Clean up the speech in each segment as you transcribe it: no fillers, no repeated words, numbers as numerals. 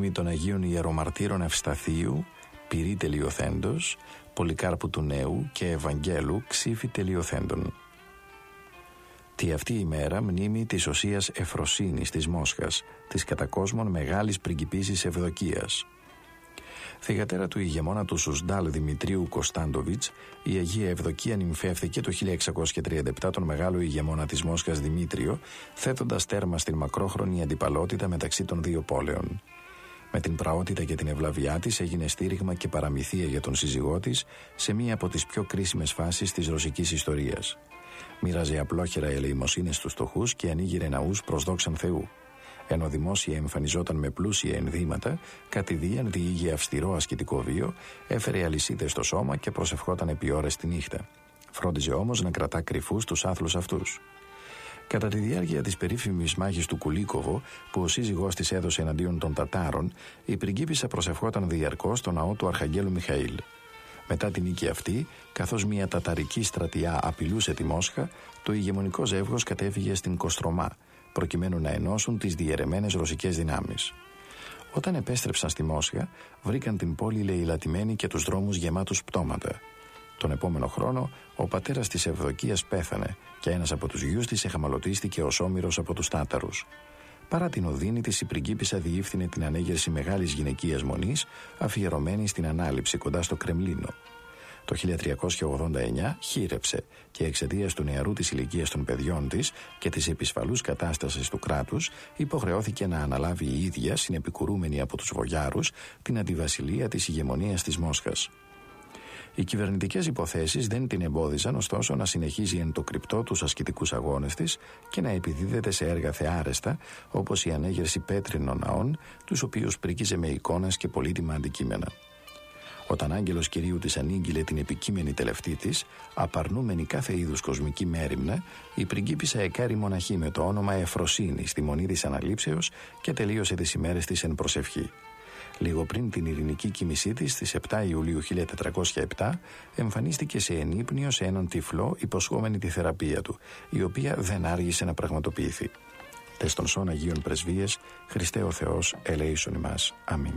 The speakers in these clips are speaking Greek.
μνήμη των Αγίων Ιερομαρτύρων Ευσταθίου, Πυρή τελειοθέντος, Πολυκάρπου του Νέου και Ευαγγέλου Ξύφη τελειοθέντων. Τι αυτή η μέρα μνήμη της Οσίας Εφροσύνης της Μόσχας, της κατακόσμων μεγάλης πριγκιπίσης Ευδοκίας. Θυγατέρα του ηγεμόνα του Σουσντάλ Δημητρίου Κωνσταντοβίτς, η Αγία Ευδοκία νυμφεύθηκε το 1637 τον μεγάλο ηγεμόνα της Μόσχας Δημήτριο, θέτοντας τέρμα στην μακρόχρονη αντιπαλότητα μεταξύ των δύο πόλεων. Με την πραότητα και την ευλαβιά της έγινε στήριγμα και παραμυθία για τον σύζυγό της σε μία από τις πιο κρίσιμες φάσεις της ρωσικής ιστορίας. Μοίραζε απλόχερα ελεημοσύνες στους φτωχούς και ανοίγειρε ναούς προς δόξαν Θεού. Ενώ δημόσια εμφανιζόταν με πλούσια ενδύματα, κατηδίαν διήγε αυστηρό ασκητικό βίο, έφερε αλυσίδες στο σώμα και προσευχόταν επί ώρες τη νύχτα. Φρόντιζε όμως να κρατά κρυφούς τους άθλους αυτούς. Κατά τη διάρκεια της περίφημης μάχης του Κουλίκοβο, που ο σύζυγός της έδωσε εναντίον των Τατάρων, η πριγκίπισσα προσευχόταν διαρκώς στο ναό του Αρχαγγέλου Μιχαήλ. Μετά την νίκη αυτή, καθώς μια ταταρική στρατιά απειλούσε τη Μόσχα, το ηγεμονικό ζεύγος κατέφυγε στην Κοστρομά, προκειμένου να ενώσουν τις διαιρεμένες ρωσικές δυνάμεις. Όταν επέστρεψαν στη Μόσχα, βρήκαν την πόλη λαιλατημένη και τους δρόμους γεμάτους πτώματα. Τον επόμενο χρόνο, ο πατέρας της Ευδοκίας πέθανε και ένας από τους γιους της εχαμαλωτίστηκε ως όμηρος από τους Τάταρους. Παρά την οδύνη της, η πριγκίπισσα διεύθυνε την ανέγερση μεγάλης γυναικείας μονής, αφιερωμένη στην ανάληψη κοντά στο Κρεμλίνο. Το 1389 χείρεψε και εξαιτίας του νεαρού της ηλικίας των παιδιών της και της επισφαλούς κατάστασης του κράτους, υποχρεώθηκε να αναλάβει η ίδια, συνεπικουρούμενη από τους βογιάρους, την αντιβασιλεία της ηγεμονίας της Μόσχας. Οι κυβερνητικές υποθέσεις δεν την εμπόδιζαν ωστόσο να συνεχίζει εν το κρυπτό τους ασκητικούς αγώνες της και να επιδίδεται σε έργα θεάρεστα, όπως η ανέγερση πέτρινων ναών, τους οποίους πρίκιζε με εικόνες και πολύτιμα αντικείμενα. Όταν άγγελος Κυρίου της ανήγγειλε την επικείμενη τελευτή της, απαρνούμενη κάθε είδους κοσμική μέριμνα, η πριγκίπισσα εκάρει μοναχή με το όνομα Εφροσύνη στη μονή της αναλήψεως και τελείωσε τις ημέρες της εν προσευχή. Λίγο πριν την ειρηνική κοίμησή της, στις 7 Ιουλίου 1407, εμφανίστηκε σε ενύπνιο σε έναν τυφλό υποσχόμενη τη θεραπεία του, η οποία δεν άργησε να πραγματοποιηθεί. Τες των σών Αγίων Πρεσβείες, Χριστέ ο Θεός, ελέησον ημάς. Αμήν.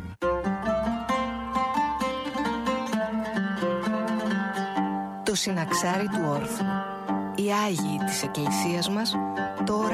Το συναξάρι του όρθρου. Οι Άγιοι της Εκκλησίας μας τώρα